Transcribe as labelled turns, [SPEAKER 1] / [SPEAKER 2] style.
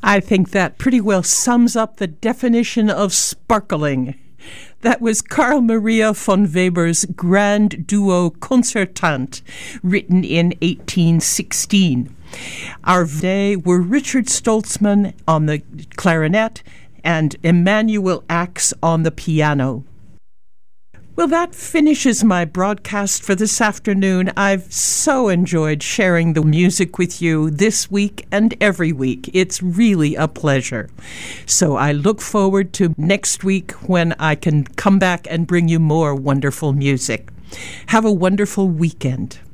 [SPEAKER 1] I think that pretty well sums up the definition of sparkling. That was Carl Maria von Weber's Grand Duo Concertant, written in 1816. Our day were Richard Stoltzman on the clarinet and Emanuel Axe on the piano. Well, that finishes my broadcast for this afternoon. I've so enjoyed sharing the music with you this week and every week. It's really a pleasure. So I look forward to next week when I can come back and bring you more wonderful music. Have a wonderful weekend.